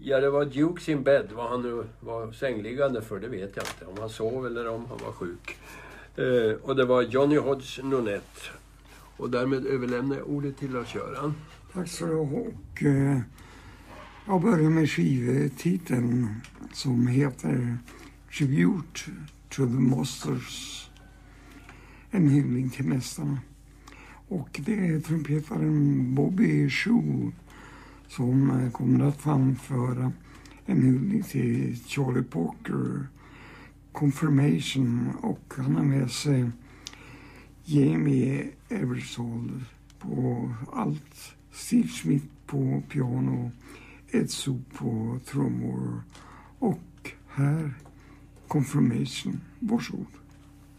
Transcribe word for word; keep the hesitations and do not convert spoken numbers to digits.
Ja, det var Dukes in bed. Vad han nu var sängliggande för, det vet jag inte. Om han sov eller om han var sjuk. Eh, och det var Johnny Hodge Nonette. Och därmed överlämnar jag ordet till Lars-Göran. Tack så du och eh, jag börjar med skivtiteln som heter Tribute to the Masters. En hyllning till mästarna. Och det är trumpetaren Bobby Shue som kommer att framföra en hyllning till Charlie Parker, Confirmation, och han har med sig Jamie Eversole på allt, Steve Smith på piano, Ed Sue på trummor och här Confirmation. Varsågod.